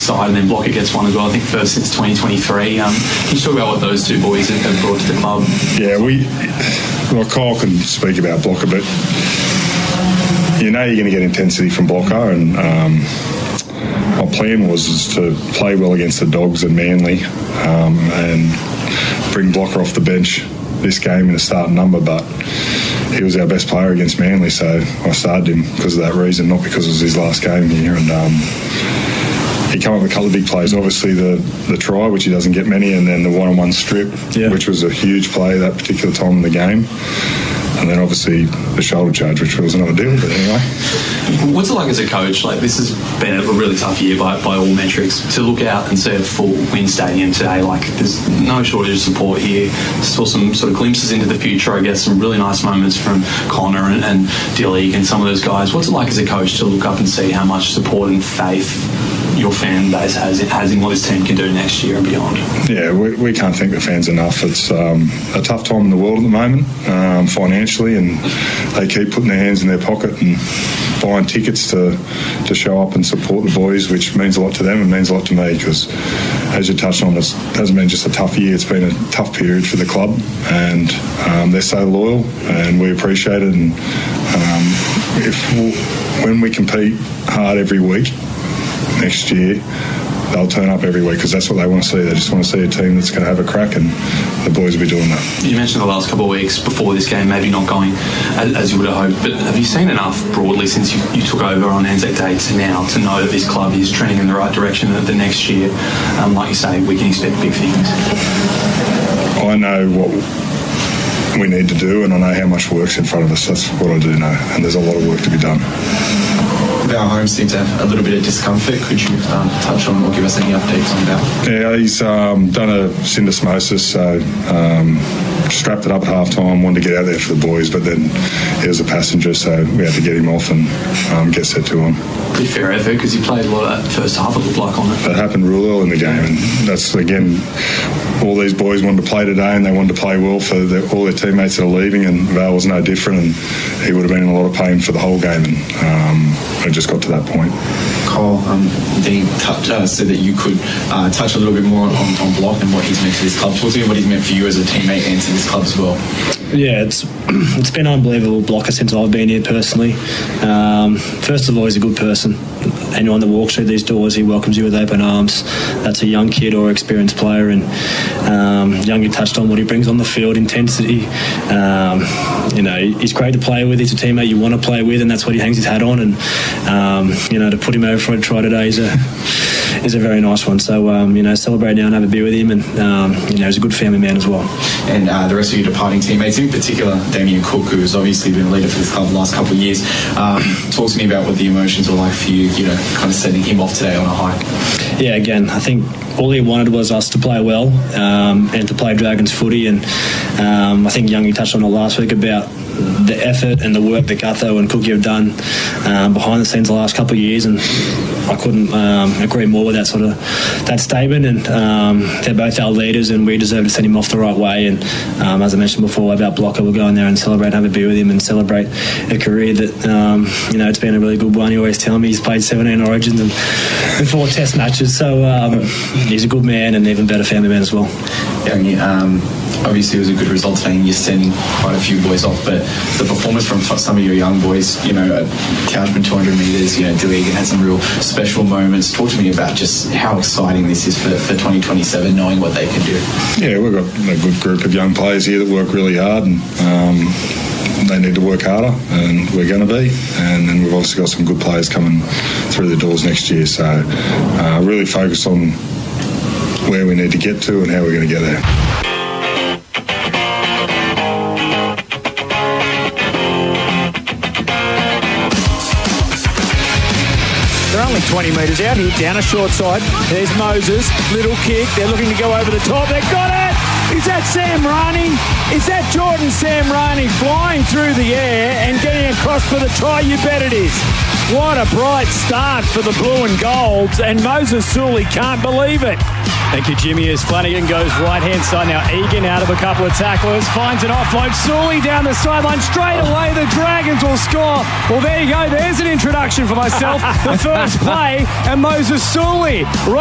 side, and then Blocker gets one as well, I think first since 2023. Can you talk about what those two boys have brought to the club? Yeah, Kyle can speak about Blocker, but you know you're going to get intensity from Blocker, and my plan was to play well against the Dogs and Manly and bring Blocker off the bench this game in a starting number, but he was our best player against Manly, so I started him because of that reason, not because it was his last game here. And he came up with a couple of big plays. Obviously the try, which he doesn't get many, and then the one-on-one strip, which was a huge play that particular time in the game. And then obviously the shoulder charge, which was not ideal, but anyway. What's it like as a coach? Like, this has been a really tough year by all metrics. To look out and see a full WIN stadium today, like, there's no shortage of support here. Saw some sort of glimpses into the future, I guess, some really nice moments from Connor and D-League and some of those guys. What's it like as a coach to look up and see how much support and faith your fan base has in what this team can do next year and beyond? Yeah, we can't thank the fans enough. It's a tough time in the world at the moment, financially, and they keep putting their hands in their pocket and buying tickets to show up and support the boys, which means a lot to them and means a lot to me, because as you touched on, it hasn't been just a tough year, it's been a tough period for the club, and they're so loyal and we appreciate it. And when we compete hard every week next year, they'll turn up every week, because that's what they want to see. They just want to see a team that's going to have a crack, and the boys will be doing that. You mentioned the last couple of weeks before this game maybe not going as you would have hoped, but have you seen enough broadly since you took over on Anzac Day to now to know that this club is trending in the right direction, that the next year, like you say, we can expect big things? I know what we need to do, and I know how much work's in front of us. That's what I do know, and there's a lot of work to be done. Val Holmes seemed to have a little bit of discomfort. Could you touch on or give us any updates on Val? Yeah, he's done a syndesmosis, so strapped it up at half-time, wanted to get out there for the boys, but then he was a passenger, so we had to get him off and get set to him. Pretty fair effort, because he played a lot of that first half, it looked like, on it. That happened real early in the game, and that's, again, all these boys wanted to play today, and they wanted to play well for all their teammates that are leaving, and Val was no different, and he would have been in a lot of pain for the whole game, and it just got to that point. Kyle, Dean said that you could touch a little bit more on Block and what he's meant to this club. Talk to me what he's meant for you as a teammate and to this club as well. Yeah, it's been unbelievable, Blocker, since I've been here personally. First of all, he's a good person. Anyone that walks through these doors, he welcomes you with open arms. That's a young kid or experienced player, and Young, you touched on what he brings on the field, intensity. He's great to play with. He's a teammate you want to play with, and that's what he hangs his hat on. And to put him over for a try today is a very nice one. So celebrate now and have a beer with him, and he's a good family man as well. And the rest of your departing teammates, in particular Damien Cook, who has obviously been a leader for this club the last couple of years. Talk to me about what the emotions were like for you, kind of sending him off today on a high. Yeah, again, I think all he wanted was us to play well and to play Dragons footy. And I think Youngie touched on it last week about the effort and the work that Gutho and Cookie have done behind the scenes the last couple of years, and I couldn't agree more with that statement. And they're both our leaders, and we deserve to send him off the right way. And as I mentioned before about Blocker, we'll go in there and celebrate, have a beer with him, and celebrate a career that it's been a really good one. He always tells me he's played 17 Origins and 4 Test matches, so he's a good man and even better family man as well. Obviously it was a good result today, and you're sending quite a few boys off, but the performance from some of your young boys, Townsman 200 metres, Delegan had some real special moments. Talk to me about just how exciting this is for 2027, knowing what they can do. Yeah, we've got a good group of young players here that work really hard, and they need to work harder, and we're going to be. And then we've also got some good players coming through the doors next year, so really focus on where we need to get to and how we're going to get there. They're only 20 metres out here, down a short side. There's Moses, little kick. They're looking to go over the top. They've got it! Is that Sam Rainey? Is that Jordan Sam Rainey flying through the air and getting across for the try? You bet it is. What a bright start for the blue and golds, and Moses Sully can't believe it. Thank you, Jimmy, as Flanagan goes right-hand side. Now Egan out of a couple of tacklers, finds an offload. Sully down the sideline. Straight away, the Dragons will score. Well, there you go. There's an introduction for myself. The first play, and Moses Sully